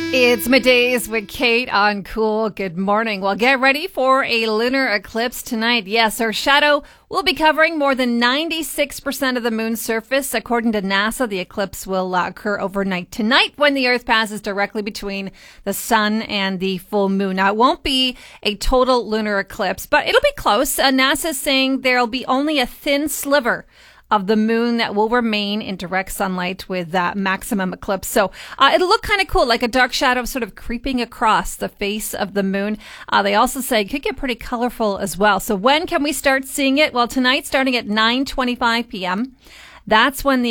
It's middays with Kate on Cool. Good morning. Well, get ready for a lunar eclipse tonight. Yes, our shadow will be covering more than 96% of the moon's surface. According to NASA, the eclipse will occur overnight tonight when the Earth passes directly between the sun and the full moon. Now, it won't be a total lunar eclipse, but it'll be close. NASA is saying there'll be only a thin sliver of the moon that will remain in direct sunlight with that maximum eclipse. So it'll look kind of cool, like a dark shadow sort of creeping across the face of the moon. They also say it could get pretty colorful as well. So when can we start seeing it? Well, tonight, starting at 9:25 p.m., that's when the